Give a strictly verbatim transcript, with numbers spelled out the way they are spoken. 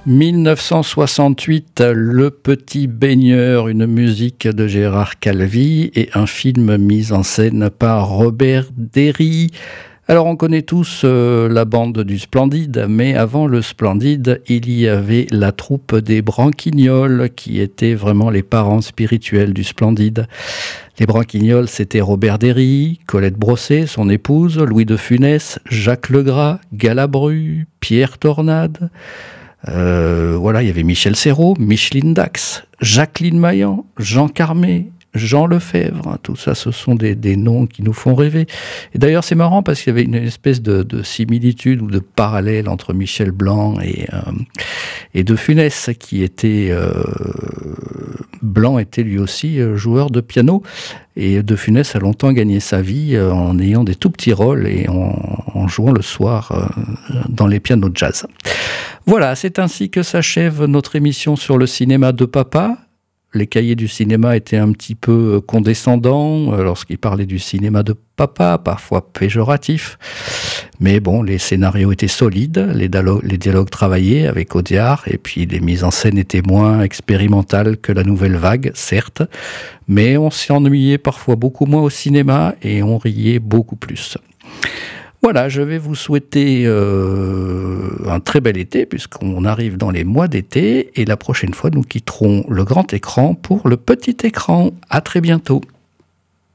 mille neuf cent soixante-huit, Le Petit Baigneur, une musique de Gérard Calvi et un film mis en scène par Robert Déry. Alors on connaît tous euh, la bande du Splendide, mais avant le Splendide, il y avait la troupe des Branquignoles qui étaient vraiment les parents spirituels du Splendide. Les Branquignoles, c'était Robert Déry, Colette Brossé, son épouse, Louis de Funès, Jacques Legras, Galabru, Pierre Tornade. Euh, voilà, il y avait Michel Serrault, Micheline Dax, Jacqueline Maillan, Jean Carmé, Jean Lefebvre, tout ça, ce sont des, des noms qui nous font rêver. Et d'ailleurs, c'est marrant parce qu'il y avait une espèce de, de similitude ou de parallèle entre Michel Blanc et, euh, et de Funès, qui était... Euh, Blanc était lui aussi euh, joueur de piano, et de Funès a longtemps gagné sa vie euh, en ayant des tout petits rôles et en, en jouant le soir euh, dans les pianos de jazz. Voilà, c'est ainsi que s'achève notre émission sur le cinéma de papa. Les cahiers du cinéma étaient un petit peu condescendants lorsqu'ils parlaient du cinéma de papa, parfois péjoratif. Mais bon, les scénarios étaient solides, les dialogues, les dialogues travaillés avec Audiard, et puis les mises en scène étaient moins expérimentales que la nouvelle vague, certes, mais on s'y ennuyait parfois beaucoup moins au cinéma et on riait beaucoup plus. Voilà, je vais vous souhaiter euh, un très bel été puisqu'on arrive dans les mois d'été et la prochaine fois nous quitterons le grand écran pour le petit écran. À très bientôt.